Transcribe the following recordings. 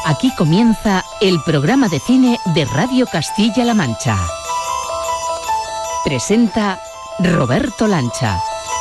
Aquí comienza el programa de cine de Radio Castilla-La Mancha. Presenta Roberto Lancha.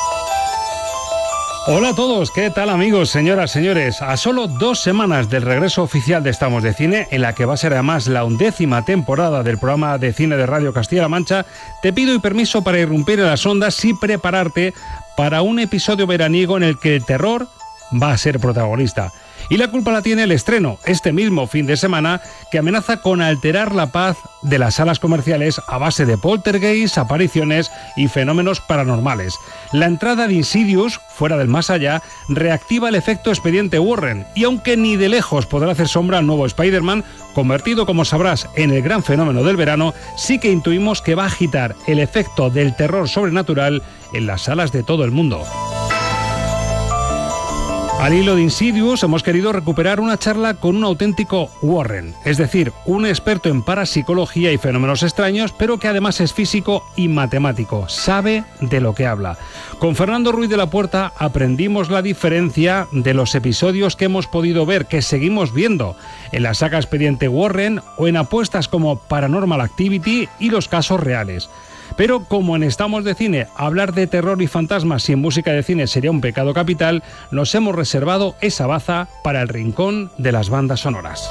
Hola a todos, ¿qué tal amigos, señoras, señores? A solo 2 semanas del regreso oficial de Estamos de Cine, en la que va a ser además la 11ª temporada del programa de cine de Radio Castilla-La Mancha, te pido y permiso para irrumpir en las ondas y prepararte para un episodio veraniego en el que el terror va a ser protagonista. Y la culpa la tiene el estreno, este mismo fin de semana, que amenaza con alterar la paz de las salas comerciales a base de poltergeists, apariciones y fenómenos paranormales. La entrada de Insidious, fuera del más allá, reactiva el efecto Expediente Warren, y aunque ni de lejos podrá hacer sombra al nuevo Spider-Man, convertido, como sabrás, en el gran fenómeno del verano, sí que intuimos que va a agitar el efecto del terror sobrenatural en las salas de todo el mundo. Al hilo de Insidious hemos querido recuperar una charla con un auténtico Warren, es decir, un experto en parapsicología y fenómenos extraños, pero que además es físico y matemático, sabe de lo que habla. Con Fernando Ruiz de la Puerta aprendimos la diferencia de los episodios que hemos podido ver, que seguimos viendo, en la saga Expediente Warren o en apuestas como Paranormal Activity y los casos reales. Pero como en Estamos de Cine, hablar de terror y fantasmas sin música de cine sería un pecado capital, nos hemos reservado esa baza para el rincón de las bandas sonoras.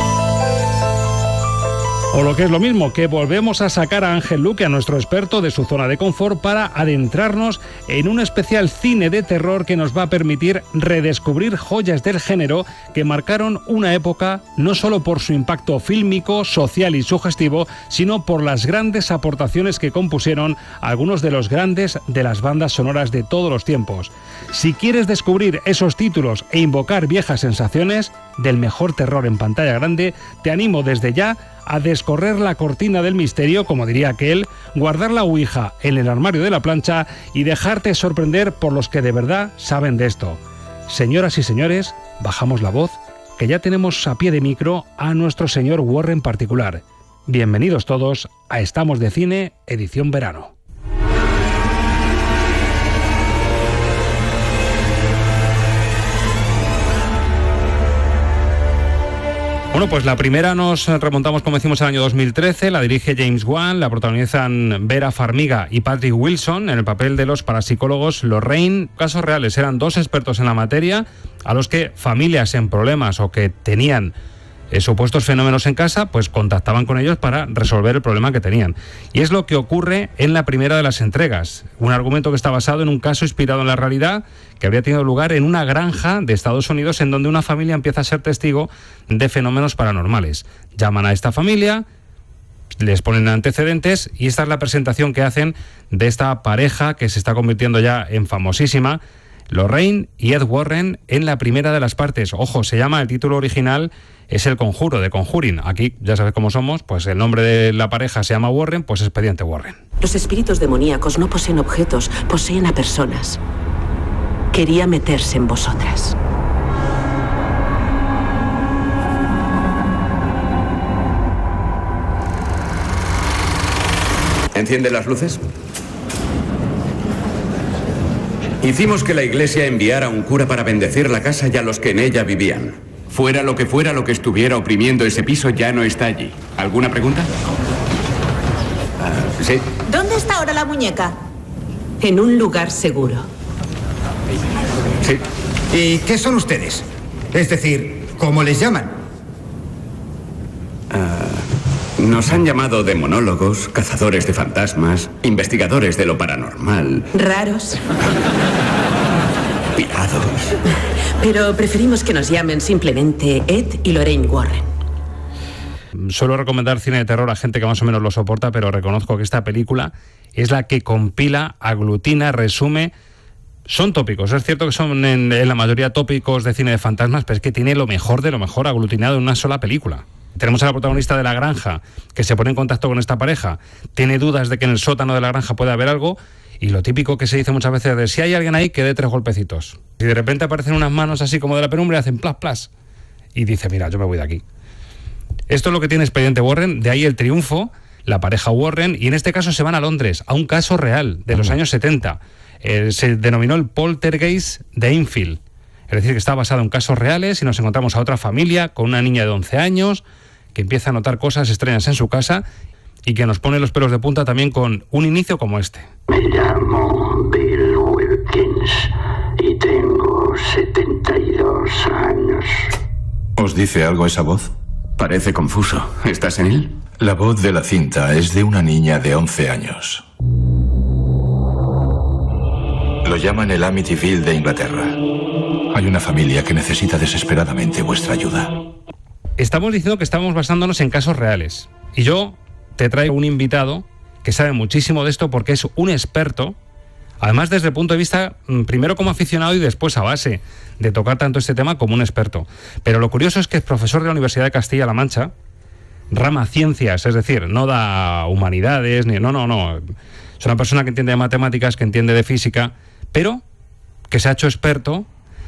O lo que es lo mismo, que volvemos a sacar a Ángel Luque, a nuestro experto, de su zona de confort para adentrarnos en un especial cine de terror que nos va a permitir redescubrir joyas del género que marcaron una época no solo por su impacto fílmico, social y sugestivo, sino por las grandes aportaciones que compusieron algunos de los grandes de las bandas sonoras de todos los tiempos. Si quieres descubrir esos títulos e invocar viejas sensaciones del mejor terror en pantalla grande, te animo desde ya a descorrer la cortina del misterio, como diría aquel, guardar la ouija en el armario de la plancha y dejarte sorprender por los que de verdad saben de esto. Señoras y señores, bajamos la voz, que ya tenemos a pie de micro a nuestro señor Warren particular. Bienvenidos todos a Estamos de Cine, edición verano. Bueno, pues la primera nos remontamos, como decimos, al año 2013, la dirige James Wan, la protagonizan Vera Farmiga y Patrick Wilson en el papel de los parapsicólogos Lorraine. Casos reales, eran 2 expertos en la materia a los que familias en problemas o que tenían supuestos fenómenos en casa, pues contactaban con ellos para resolver el problema que tenían. Y es lo que ocurre en la primera de las entregas, un argumento que está basado en un caso inspirado en la realidad que habría tenido lugar en una granja de Estados Unidos, en donde una familia empieza a ser testigo de fenómenos paranormales. Llaman a esta familia, les ponen antecedentes y esta es la presentación que hacen de esta pareja que se está convirtiendo ya en famosísima, Lorraine y Ed Warren, en la primera de las partes. Ojo, se llama, el título original es El Conjuro, de Conjuring. Aquí, ya sabes cómo somos, pues el nombre de la pareja se llama Warren, pues Expediente Warren. Los espíritus demoníacos no poseen objetos, poseen a personas. Quería meterse en vosotras. ¿Enciende las luces? Hicimos que la iglesia enviara a un cura para bendecir la casa y a los que en ella vivían. Fuera lo que estuviera oprimiendo ese piso, ya no está allí. ¿Alguna pregunta? Sí. ¿Dónde está ahora la muñeca? En un lugar seguro. Sí. ¿Y qué son ustedes? Es decir, ¿cómo les llaman? Nos han llamado demonólogos, cazadores de fantasmas, investigadores de lo paranormal. Raros. Pirados. Pero preferimos que nos llamen simplemente Ed y Lorraine Warren. Suelo recomendar cine de terror a gente que más o menos lo soporta, pero reconozco que esta película es la que compila, aglutina, resume. Son tópicos, es cierto que son en la mayoría tópicos de cine de fantasmas, pero es que tiene lo mejor de lo mejor aglutinado en una sola película. Tenemos a la protagonista de la granja que se pone en contacto con esta pareja, tiene dudas de que en el sótano de la granja puede haber algo, y lo típico que se dice muchas veces de si hay alguien ahí que dé 3 golpecitos. Y de repente aparecen unas manos así como de la penumbra y hacen plas, plas. Y dice, mira, yo me voy de aquí. Esto es lo que tiene Expediente Warren, de ahí el triunfo, la pareja Warren, y en este caso se van a Londres, a un caso real de los años 70. Se denominó el poltergeist de Enfield. Es decir, que está basado en casos reales y nos encontramos a otra familia con una niña de 11 años que empieza a notar cosas extrañas en su casa y que nos pone los pelos de punta también con un inicio como este. Me llamo Bill Wilkins y tengo 72 años. ¿Os dice algo esa voz? Parece confuso. ¿Estás en él? La voz de la cinta es de una niña de 11 años. Lo llaman el Amityville de Inglaterra. Hay una familia que necesita desesperadamente vuestra ayuda. Estamos diciendo que estamos basándonos en casos reales. Y yo te traigo un invitado que sabe muchísimo de esto porque es un experto, además desde el punto de vista, primero como aficionado y después a base de tocar tanto este tema como un experto. Pero lo curioso es que es profesor de la Universidad de Castilla-La Mancha, rama ciencias, es decir, no da humanidades, ni no. Es una persona que entiende de matemáticas, que entiende de física, pero que se ha hecho experto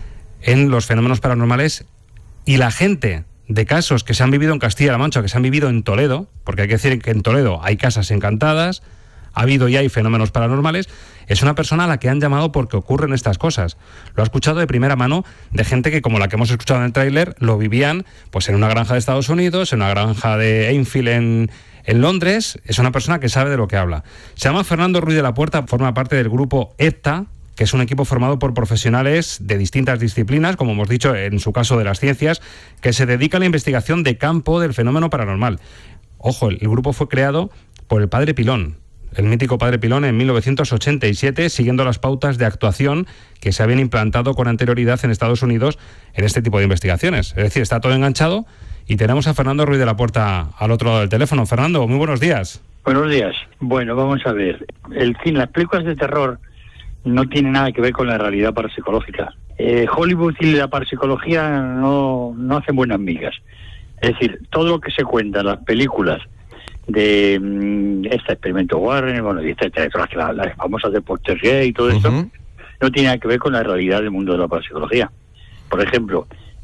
en los fenómenos paranormales, y la gente de casos que se han vivido en Castilla-La Mancha, que se han vivido en Toledo, porque hay que decir que en Toledo hay casas encantadas, ha habido y hay fenómenos paranormales, es una persona a la que han llamado porque ocurren estas cosas. Lo ha escuchado de primera mano de gente que, como la que hemos escuchado en el tráiler, lo vivían pues en una granja de Estados Unidos, en una granja de Enfield en Londres. Es una persona que sabe de lo que habla. Se llama Fernando Ruiz de la Puerta, forma parte del grupo EPTA, que es un equipo formado por profesionales de distintas disciplinas, como hemos dicho, en su caso de las ciencias, que se dedica a la investigación de campo del fenómeno paranormal. Ojo, el grupo fue creado por el padre Pilón, el mítico padre Pilón, en 1987, siguiendo las pautas de actuación que se habían implantado con anterioridad en Estados Unidos en este tipo de investigaciones. Es decir, está todo enganchado y tenemos a Fernando Ruiz de la Puerta al otro lado del teléfono. Fernando, muy buenos días. Buenos días. Bueno, vamos a ver. El cine, las películas de terror no tienen nada que ver con la realidad parapsicológica. Hollywood y la parapsicología no hacen buenas migas. Es decir, todo lo que se cuenta en las películas de este experimento Warren, bueno, y las famosas de Poltergeist y todo esto, no tiene nada que ver con la realidad del mundo de la parapsicología. Por ejemplo,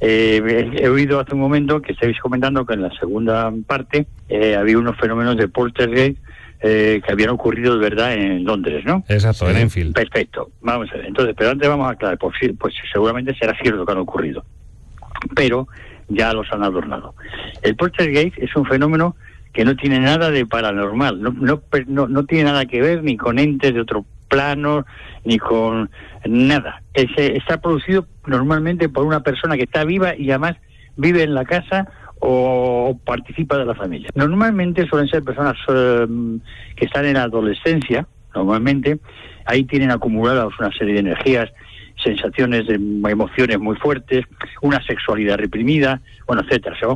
he oído hace un momento que estáis comentando que en la segunda parte había unos fenómenos de Poltergeist que habían ocurrido de verdad en Londres, ¿no? Exacto, en Enfield. Perfecto, vamos a ver. Entonces, pero antes vamos a aclarar, pues seguramente será cierto que han ocurrido, pero ya los han adornado. El Poltergeist es un fenómeno que no tiene nada de paranormal, no tiene nada que ver ni con entes de otro plano, ni con nada. Está producido normalmente por una persona que está viva y además vive en la casa o participa de la familia. Normalmente suelen ser personas que están en la adolescencia, normalmente, ahí tienen acumuladas una serie de energías, sensaciones, de emociones muy fuertes, una sexualidad reprimida, bueno, etcétera.